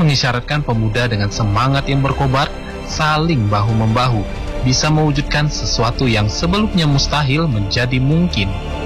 mengisyaratkan pemuda dengan semangat yang berkobar, saling bahu-membahu, bisa mewujudkan sesuatu yang sebelumnya mustahil menjadi mungkin.